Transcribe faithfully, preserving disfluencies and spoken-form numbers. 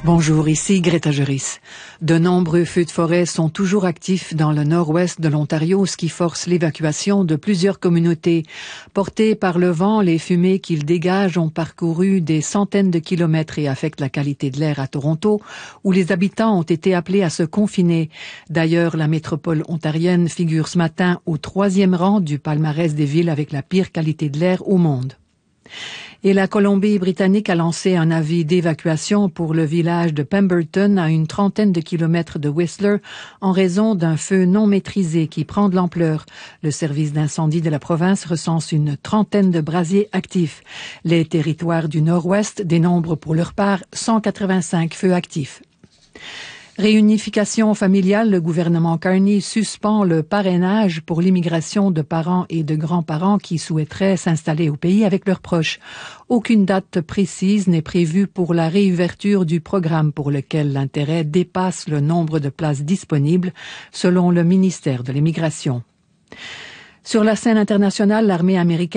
Bonjour, ici Greta Juris. De nombreux feux de forêt sont toujours actifs dans le nord-ouest de l'Ontario, ce qui force l'évacuation de plusieurs communautés. Portés par le vent, les fumées qu'ils dégagent ont parcouru des centaines de kilomètres et affectent la qualité de l'air à Toronto, où les habitants ont été appelés à se confiner. D'ailleurs, la métropole ontarienne figure ce matin au troisième rang du palmarès des villes avec la pire qualité de l'air au monde. Et la Colombie-Britannique a lancé un avis d'évacuation pour le village de Pemberton, à une trentaine de kilomètres de Whistler, en raison d'un feu non maîtrisé qui prend de l'ampleur. Le service d'incendie de la province recense une trentaine de brasiers actifs. Les territoires du nord-ouest dénombrent pour leur part cent quatre-vingt-cinq feux actifs. Réunification familiale, le gouvernement Carney suspend le parrainage pour l'immigration de parents et de grands-parents qui souhaiteraient s'installer au pays avec leurs proches. Aucune date précise n'est prévue pour la réouverture du programme, pour lequel l'intérêt dépasse le nombre de places disponibles, selon le ministère de l'Immigration. Sur la scène internationale, l'armée américaine